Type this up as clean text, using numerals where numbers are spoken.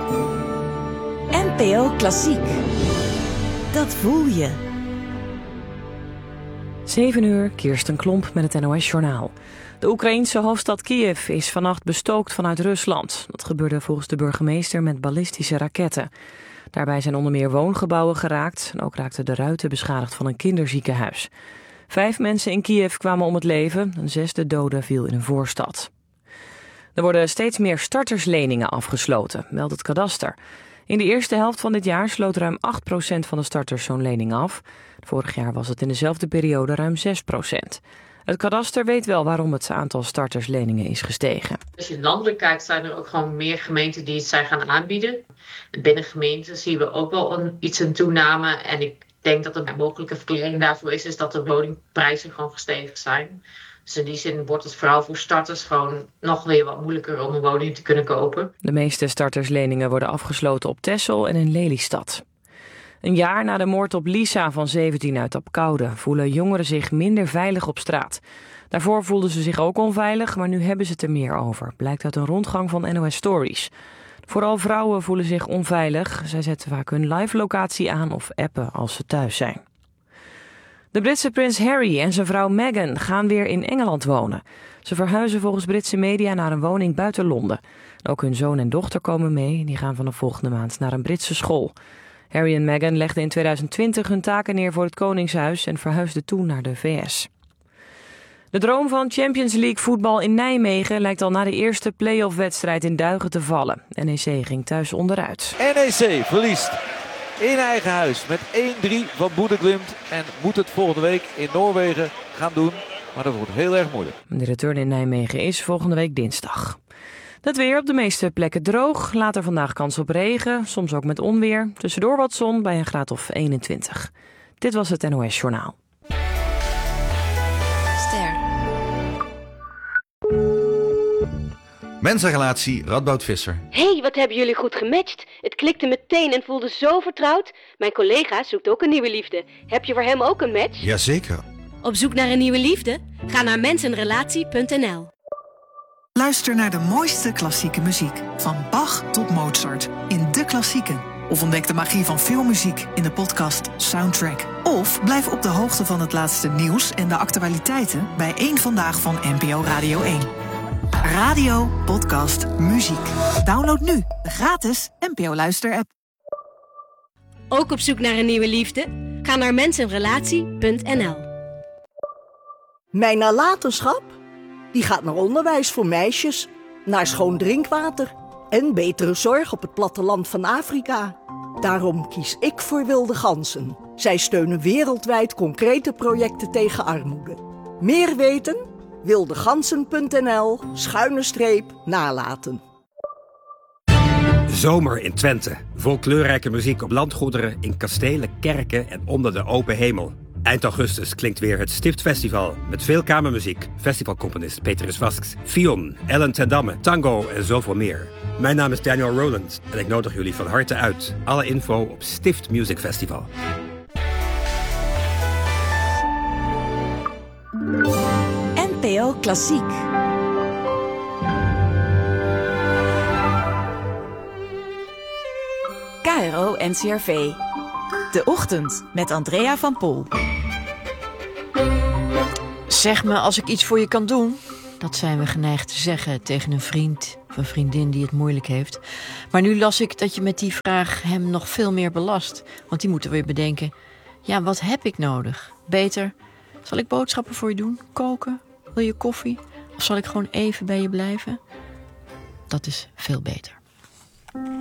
NPO Klassiek. Dat voel je. 7 uur, Kirsten Klomp met het NOS-journaal. De Oekraïense hoofdstad Kiev is vannacht bestookt vanuit Rusland. Dat gebeurde volgens de burgemeester met ballistische raketten. Daarbij zijn onder meer woongebouwen geraakt. En ook raakten de ruiten beschadigd van een kinderziekenhuis. 5 mensen in Kiev kwamen om het leven. Een 6e dode viel in een voorstad. Er worden steeds meer startersleningen afgesloten, meldt het kadaster. In de eerste helft van dit jaar sloot ruim 8% van de starters zo'n lening af. Vorig jaar was het in dezelfde periode ruim 6%. Het kadaster weet wel waarom het aantal startersleningen is gestegen. Als je landelijk kijkt, zijn er ook gewoon meer gemeenten die het zijn gaan aanbieden. Binnen gemeenten zien we ook wel een toename. En ik denk dat een mogelijke verklaring daarvoor is dat de woningprijzen gewoon gestegen zijn. Dus in die zin wordt het vooral voor starters gewoon nog weer wat moeilijker om een woning te kunnen kopen. De meeste startersleningen worden afgesloten op Texel en in Lelystad. Een jaar na de moord op Lisa van 17 uit Apkoude voelen jongeren zich minder veilig op straat. Daarvoor voelden ze zich ook onveilig, maar nu hebben ze het er meer over. Blijkt uit een rondgang van NOS Stories. Vooral vrouwen voelen zich onveilig. Zij zetten vaak hun live locatie aan of appen als ze thuis zijn. De Britse prins Harry en zijn vrouw Meghan gaan weer in Engeland wonen. Ze verhuizen volgens Britse media naar een woning buiten Londen. Ook hun zoon en dochter komen mee. Die gaan vanaf volgende maand naar een Britse school. Harry en Meghan legden in 2020 hun taken neer voor het Koningshuis en verhuisden toen naar de VS. De droom van Champions League voetbal in Nijmegen lijkt al na de eerste play-off-wedstrijd in Duigen te vallen. NEC ging thuis onderuit. NEC verliest in eigen huis met 1-3 van Bodø/Glimt en moet het volgende week in Noorwegen gaan doen. Maar dat wordt heel erg moeilijk. De return in Nijmegen is volgende week dinsdag. Het weer op de meeste plekken droog. Later vandaag kans op regen, soms ook met onweer. Tussendoor wat zon bij een graad of 21. Dit was het NOS Journaal. Ster. Mensenrelatie Radboud Visser. Hé, wat hebben jullie goed gematcht. Het klikte meteen en voelde zo vertrouwd. Mijn collega zoekt ook een nieuwe liefde. Heb je voor hem ook een match? Jazeker. Op zoek naar een nieuwe liefde? Ga naar mensenrelatie.nl. Luister naar de mooiste klassieke muziek. Van Bach tot Mozart. In De Klassieken. Of ontdek de magie van filmmuziek in de podcast Soundtrack. Of blijf op de hoogte van het laatste nieuws en de actualiteiten bij Eén Vandaag van NPO Radio 1. Radio, podcast, muziek. Download nu de gratis NPO Luister-app. Ook op zoek naar een nieuwe liefde? Ga naar mensenrelatie.nl. Mijn nalatenschap? Die gaat naar onderwijs voor meisjes, naar schoon drinkwater en betere zorg op het platteland van Afrika. Daarom kies ik voor Wilde Ganzen. Zij steunen wereldwijd concrete projecten tegen armoede. Meer weten? wildegansen.nl/nalaten. Zomer in Twente. Vol kleurrijke muziek op landgoederen, in kastelen, kerken en onder de open hemel. Eind augustus klinkt weer het Stiftfestival met veel kamermuziek, festivalcomponist Petrus Vasks, Fion, Ellen ten Damme, tango en zoveel meer. Mijn naam is Daniel Rowland en ik nodig jullie van harte uit. Alle info op Stift Music Festival. NPO Klassiek. KRO NCRV. De Ochtend met Andrea van Pol. Zeg me als ik iets voor je kan doen. Dat zijn we geneigd te zeggen tegen een vriend of een vriendin die het moeilijk heeft. Maar nu las ik dat je met die vraag hem nog veel meer belast. Want die moeten weer bedenken, ja, wat heb ik nodig? Beter, zal ik boodschappen voor je doen? Koken? Wil je koffie? Of zal ik gewoon even bij je blijven? Dat is veel beter.